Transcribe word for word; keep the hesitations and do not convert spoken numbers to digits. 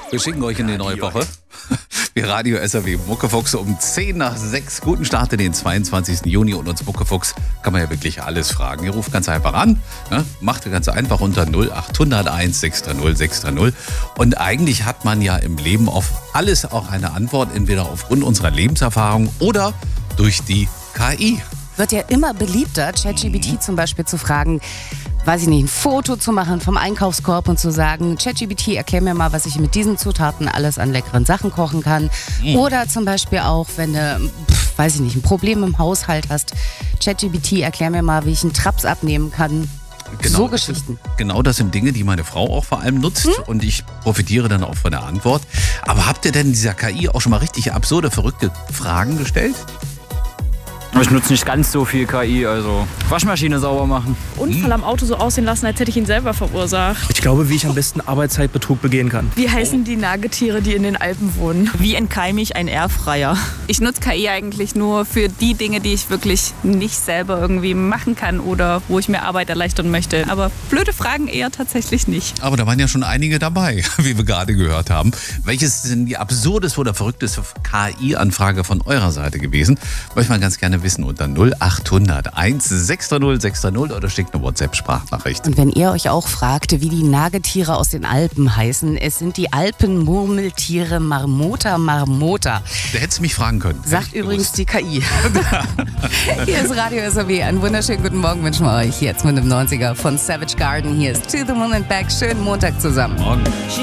Wir schicken euch in die neue Woche. Wir Radio S R W Muckefuchs um zehn nach sechs. Guten Start in den zweiundzwanzigsten Juni. Und uns Muckefuchs kann man ja wirklich alles fragen. Ihr ruft ganz einfach an. Ne? Macht ihr ganz einfach unter null acht null null eins sechs drei null sechs drei null. Und eigentlich hat man ja im Leben auf alles auch eine Antwort. Entweder aufgrund unserer Lebenserfahrung oder durch die K I. Wird ja immer beliebter, ChatGPT mhm. zum Beispiel zu fragen, weiß ich nicht, ein Foto zu machen vom Einkaufskorb und zu sagen, ChatGPT, erklär mir mal, was ich mit diesen Zutaten alles an leckeren Sachen kochen kann. Mhm. Oder zum Beispiel auch, wenn du, pf, weiß ich nicht, ein Problem im Haushalt hast, ChatGPT, erklär mir mal, wie ich einen Traps abnehmen kann. Genau, so Geschichten. Das sind, genau das sind Dinge, die meine Frau auch vor allem nutzt. Hm? Und ich profitiere dann auch von der Antwort. Aber habt ihr denn dieser K I auch schon mal richtig absurde, verrückte Fragen gestellt? Ich nutze nicht ganz so viel K I, also Waschmaschine sauber machen. Unfall am Auto so aussehen lassen, als hätte ich ihn selber verursacht. Ich glaube, wie ich am besten Arbeitszeitbetrug begehen kann. Wie heißen die Nagetiere, die in den Alpen wohnen? Wie entkeime ich ein Airfryer? Ich nutze K I eigentlich nur für die Dinge, die ich wirklich nicht selber irgendwie machen kann oder wo ich mir Arbeit erleichtern möchte. Aber blöde Fragen eher tatsächlich nicht. Aber da waren ja schon einige dabei, wie wir gerade gehört haben. Welches ist denn die absurdeste oder verrückteste K I-Anfrage von eurer Seite gewesen? Möchte man ganz gerne wissen unter null acht null null eins sechs drei null sechs drei null oder schickt eine WhatsApp-Sprachnachricht. Und wenn ihr euch auch fragt, wie die Nagetiere aus den Alpen heißen, es sind die Alpenmurmeltiere Marmota Marmota. Da hättest du mich fragen können. Sagt übrigens gewusst. Die K I. Hier ist Radio S R W. Einen wunderschönen guten Morgen wünschen wir euch jetzt mit dem neunziger von Savage Garden. Hier ist To the Moon and Back. Schönen Montag zusammen. Morgen.